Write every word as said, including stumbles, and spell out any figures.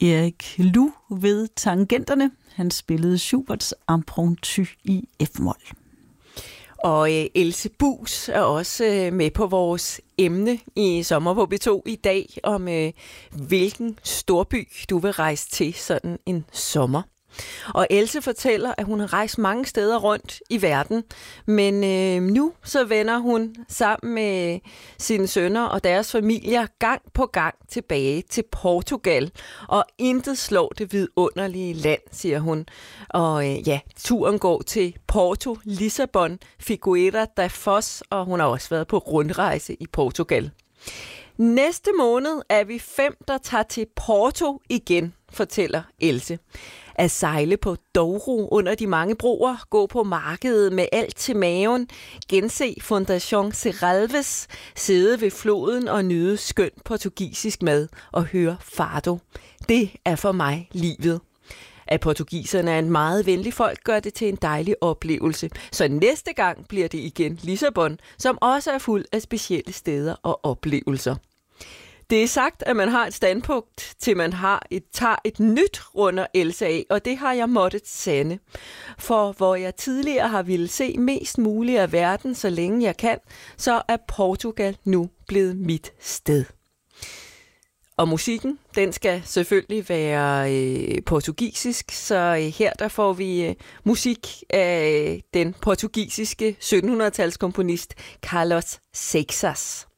Erik Lu ved tangenterne. Han spillede Schuberts Impromptu i F-mol. Og øh, Else Buus er også øh, med på vores emne i Sommer på B to i dag, om øh, hvilken storby du vil rejse til sådan en sommer. Og Else fortæller, at hun har rejst mange steder rundt i verden, men øh, nu så vender hun sammen med sine sønner og deres familier gang på gang tilbage til Portugal. Og intet slår det vidunderlige land, siger hun. Og øh, ja, turen går til Porto, Lissabon, Figueira da Foz, og hun har også været på rundrejse i Portugal. Næste måned er vi fem, der tager til Porto igen, fortæller Else. At sejle på Douro under de mange broer, gå på markedet med alt til maven, gense Fundación Serralves, sidde ved floden og nyde skøn portugisisk mad og høre fado. Det er for mig livet. At portugiserne er en meget venlig folk, gør det til en dejlig oplevelse. Så næste gang bliver det igen Lissabon, som også er fuld af specielle steder og oplevelser. Det er sagt, at man har et standpunkt, til man har et, tager et nyt runder Else af, og det har jeg måttet sande. For hvor jeg tidligere har ville se mest muligt af verden, så længe jeg kan, så er Portugal nu blevet mit sted. Og musikken, den skal selvfølgelig være øh, portugisisk, så øh, her der får vi øh, musik af den portugisiske syttenhundredetalskomponist Carlos Seixas.